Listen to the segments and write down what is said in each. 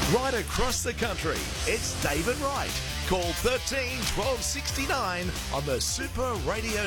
Right across the country, it's David Wright. Call 13 1269 on the Super Radio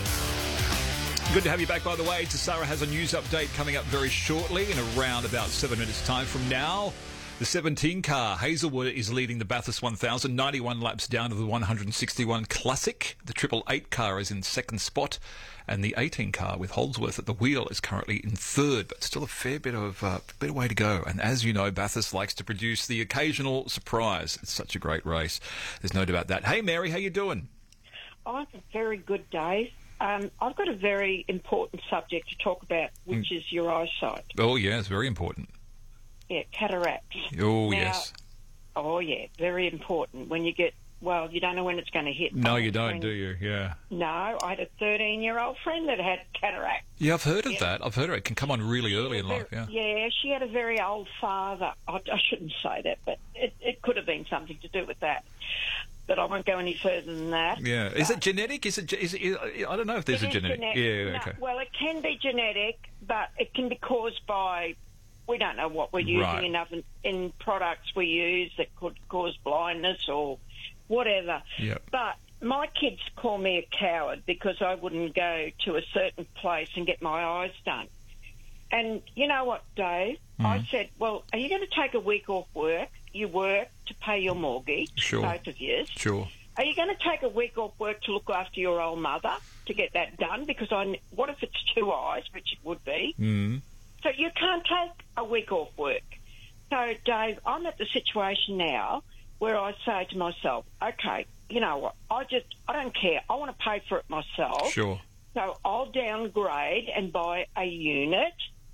Network. Good to have you back, by the way. Sarah has a news update coming up very shortly in around about 7 minutes' time from now. The 17 car, Hazelwood, is leading the Bathurst 1000, 91 laps down to the 161 Classic. The 888 car is in second spot, and the 18 car with Holdsworth at the wheel is currently in third, but still a fair bit of way to go. And as you know, Bathurst likes to produce the occasional surprise. It's such a great race. There's no doubt about that. Hey, Mary, how you doing? I'm very good, Dave. I've got a very important subject to talk about, which is your eyesight. Oh, yeah, it's very important. Yeah, cataracts. Oh, now, yes. Oh, yeah, very important. When you get, well, you don't know when it's going to hit. No, you don't, do you? Yeah. No, I had a 13-year-old friend that had cataracts. Yeah, I've heard of that. I've heard of it. It can come on really early in life, yeah. Yeah, she had a very old father. I shouldn't say that, but it could have been something to do with that. But I won't go any further than that. Yeah. Is it genetic? Is it, I don't know if there's a genetic. Yeah, no, okay. Well, it can be genetic, but it can be caused by, we don't know what we're using in products we use that could cause blindness or whatever. Yep. But my kids call me a coward because I wouldn't go to a certain place and get my eyes done. And you know what, Dave? I said, well, are you going to take a week off work? You work to pay your mortgage, Sure. both of you. Sure. Are you going to take a week off work to look after your old mother to get that done? Because what if it's 2 eyes, which it would be? Mm. So you can't take a week off work. So, Dave, I'm at the situation now where I say to myself, okay, you know what, I don't care. I want to pay for it myself. Sure. So I'll downgrade and buy a unit,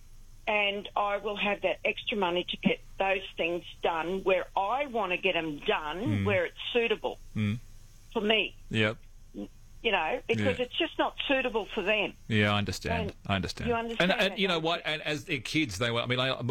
and I will have that extra money to get those things done where I want to get them done, where it's suitable for me. Yep. You know, because it's just not suitable for them. Yeah, I understand. You understand And that, you know don't what? And as their kids, they were. I mean,